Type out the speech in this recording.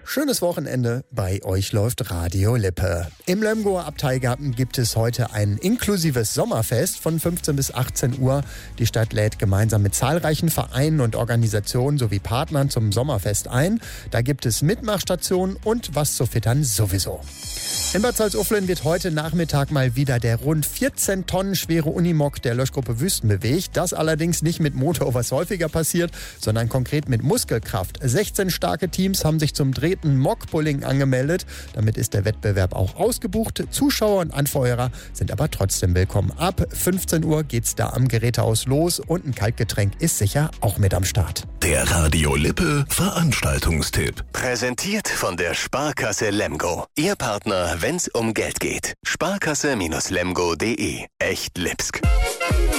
schönes Wochenende. Bei euch läuft Radio Lippe. Im Lemgoer Abteigarten gibt es heute ein inklusives Sommerfest von 15 bis 18 Uhr. Die Stadt lädt gemeinsam mit zahlreichen Vereinen und Organisationen sowie Partnern zum Sommerfest ein. Da gibt es Mitmachstationen und was zu füttern sowieso. In Bad Salzuflen wird heute Nachmittag mal wieder der rund 14 Tonnen schwere Unimog der Löschgruppe Wüsten bewegt. Das allerdings nicht mit Motor, was häufiger passiert, sondern konkret mit Muskelkraft. 16 starke Teams haben sich zum drehten Mog-Pulling angemeldet. Damit ist der Wettbewerb auch ausgebucht. Zuschauer und Anfeuerer sind aber trotzdem willkommen. Ab 15 Uhr geht's da am Gerätehaus los und ein Kaltgetränk ist sicher auch mit am Start. Der Radio Lippe Veranstaltungstipp. Präsentiert von der Sparkasse Lemgo. Ihr Partner, wenn's um Geld geht. Sparkasse-lemgo.de. Echt Lipsk.